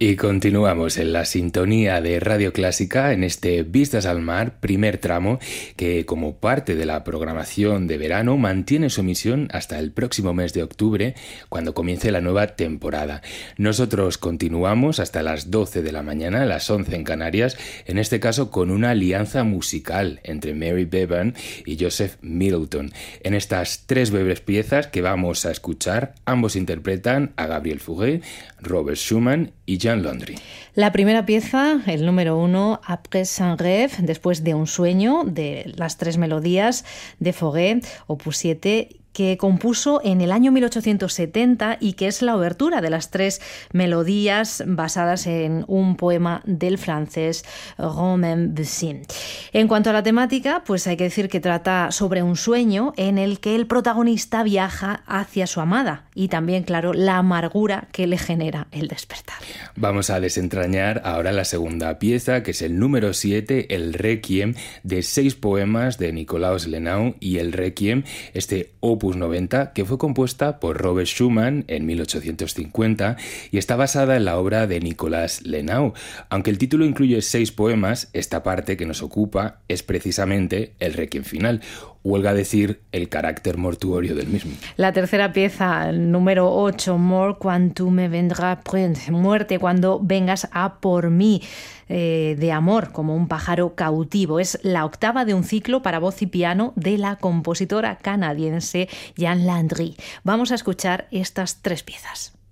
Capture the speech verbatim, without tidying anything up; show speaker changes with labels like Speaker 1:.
Speaker 1: Y continuamos en la sintonía de Radio Clásica en este Vistas al Mar, primer tramo, que como parte de la programación de verano mantiene su emisión hasta el próximo mes de octubre, cuando comience la nueva temporada. Nosotros continuamos hasta las doce de la mañana, las once en Canarias, en este caso con una alianza musical entre Mary Bevan y Joseph Middleton. En estas tres breves piezas que vamos a escuchar, ambos interpretan a Gabriel Fauré, Robert Schumann y Jean Landry.
Speaker 2: La primera pieza, el número uno, Après un rêve, después de un sueño, de las tres melodías de Fauré, opus siete, que compuso en el año mil ochocientos setenta y que es la obertura de las tres melodías basadas en un poema del francés Romain Bussin. En cuanto a la temática, pues hay que decir que trata sobre un sueño en el que el protagonista viaja hacia su amada y también, claro, la amargura que le genera el despertar.
Speaker 1: Vamos a desentrañar ahora la segunda pieza, que es el número siete, el Requiem, de seis poemas de Nikolaus Lenau, y el Requiem, este opus noventa, que fue compuesta por Robert Schumann en mil ochocientos cincuenta y está basada en la obra de Nicolas Lenau. Aunque el título incluye seis poemas, esta parte que nos ocupa es precisamente el Requiem final, huelga decir el carácter mortuorio del mismo.
Speaker 2: La tercera pieza, número ocho, Mort quand tu me vendras prendre, muerte cuando vengas a por mí, eh, de amor, como un pájaro cautivo. Es la octava de un ciclo para voz y piano de la compositora canadiense Jean Landry. Vamos a escuchar estas tres piezas.